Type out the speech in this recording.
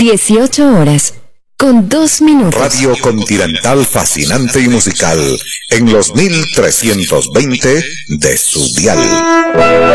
18 horas, con 2 minutos. Radio Continental fascinante y musical en los 1320 de su dial.